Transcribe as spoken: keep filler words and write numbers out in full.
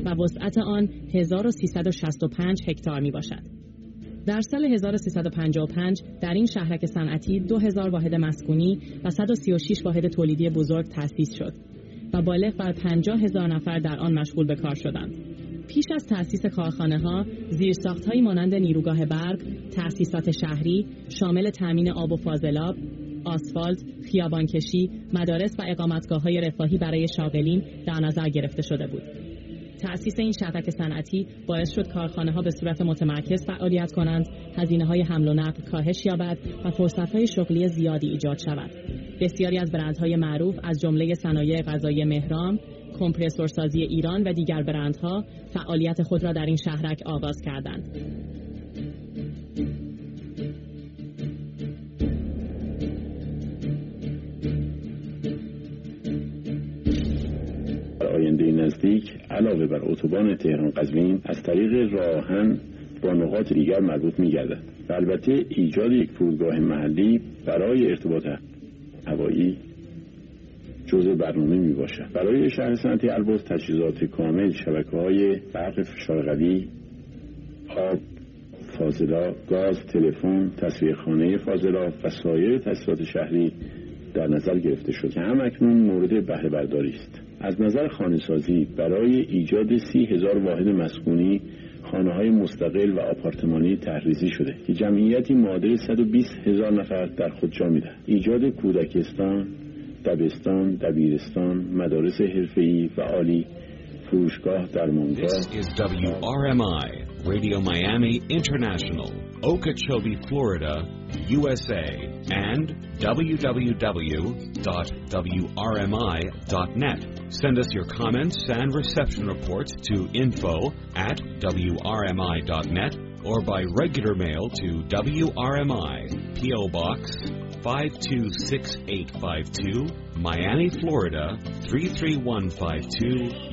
و وسعت آن هزار و سیصد و شصت و پنج هکتار می باشد. در سال هزار و سیصد و پنجاه و پنج در این شهرک صنعتی دو هزار واحد مسکونی و صد و سی و شش واحد تولیدی بزرگ تأسیس شد و بالغ بر پنجاه هزار نفر در آن مشغول به کار شدند. پیش از تأسیس کارخانه‌ها، زیرساخت‌هایی مانند نیروگاه برق، تأسیسات شهری شامل تأمین آب و فاضلاب، آسفالت، خیابانکشی، مدارس و اقامتگاه‌های رفاهی برای شاغلین در نظر گرفته شده بود. تأسیس این شهرک صنعتی باعث شد کارخانه‌ها به صورت متمرکز فعالیت کنند، هزینه‌های حمل و نقل کاهش یابد و فرصت‌های شغلی زیادی ایجاد شود. بسیاری از برندهای معروف از جمله صنایع غذایی مهرام، کمپرسورسازی ایران و دیگر برندها فعالیت خود را در این شهرک آغاز کردند. آینده نزدیک علاوه بر اتوبان تهران قزوین از طریق راهن با نقاط دیگر مربوط می‌گردد و البته ایجاد یک فرودگاه محلی برای ارتباط هوایی جزء برنامه میباشد. برای شهر صنعتی البرز تجهیزات کامل، شبکه‌های برق فشار قوی، آب، فاضلاب، گاز، تلفن، تصفیه‌خانه فاضلاب و سایر تجهیزات شهری در نظر گرفته شد که هم اکنون مورد بهره برداری است. از نظر خانه‌سازی برای ایجاد سی هزار واحد مسکونی، خانه‌های مستقل و آپارتمانی تحریزی شده که جمعیتی معادل صد و بیست هزار نفر در خود جا می‌دهد. ایجاد کودکستان، دبستان، دبیرستان، مدارس حرفه‌ای و عالی، فروشگاه، درمانگاه. This is W R M I, Radio Miami International, Okeechobee, Florida, U S A, and w w w dot w r m i dot net. Send us your comments and reception reports to info at w r m i dot net or by regular mail to W R M I, P O Box five two six eight five two, Miami, Florida three three one five two.